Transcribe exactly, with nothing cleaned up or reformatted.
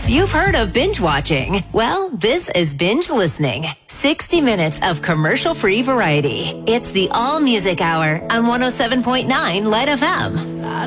You've heard of binge watching. Well, this is binge listening. sixty minutes of commercial-free variety. It's the All Music Hour on one oh seven point nine Light F M.